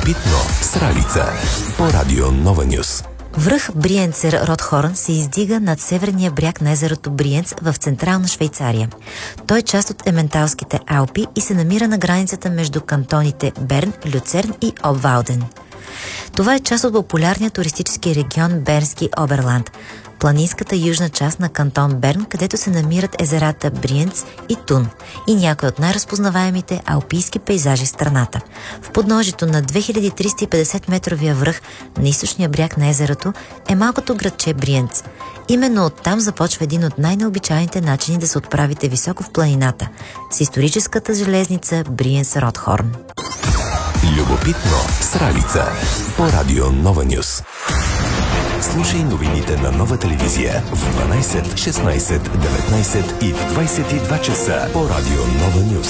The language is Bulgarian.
Любопитно с Ралица по Радио Нова Нюс. Връх Бриенцер Ротхорн се издига над северния бряг на езерото Бриенц в централна Швейцария. Той е част от Ементалските Алпи и се намира на границата между кантоните Берн, Люцерн и Обвалден. Това е част от популярния туристически регион Бернски Оберланд, планинската южна част на кантон Берн, където се намират езерата Бриенц и Тун и някои от най-разпознаваемите алпийски пейзажи в страната. В подножието на 2350-метровия връх на източния бряг на езерото е малкото градче Бриенц. Именно оттам започва един от най-необичайните начини да се отправите високо в планината – с историческата железница Бриенц-Ротхорн. Любопитно с Ралица по Радио Нова Нюс. Слушай новините на Нова телевизия в 12, 16, 19 и в 22 часа по Радио Нова Нюс.